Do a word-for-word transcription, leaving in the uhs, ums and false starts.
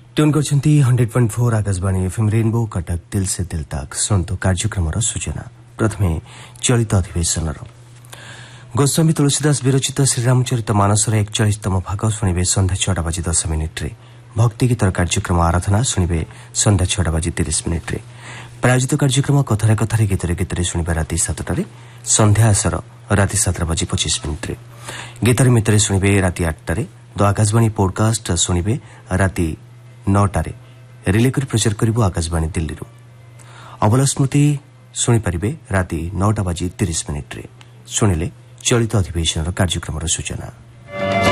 Tune करछंती hundred point four Akashvani FM rainbow Cuttack दिल से दिल तक सुनतो कार्यक्रम सूचना प्रथमे चलित अधिवेशन गोस्वामी तुलसीदास विरचित श्रीरामचरित मानसर एकचालीसतम भाग शुणे संध्या छटा बाजी दस मिनिट्रे भक्ति गीतर कार्यक्रम आराधना शुणे संध्या छटा बाजी तीस मिनिट्रे प्रायोजित कार्यक्रम कथारे कथारे गीतरे गीतरे शुणे राति सातटारे संध्या आसर राति सातटा बाजी पचिश मिनिट्रे गीतरे मितरे शुणे राति आठटारे द आकाशवाणी पॉडकास्ट शुणे राति नौटारे रिले कर प्रचार करिबो आकाशवाणी दिल्ली अबला स्मृति शुणी पारिबे राति नौटा बाजी तीस मिनिट्रे शुणिले चलित अधिवेशन कार्यक्रम सूचना।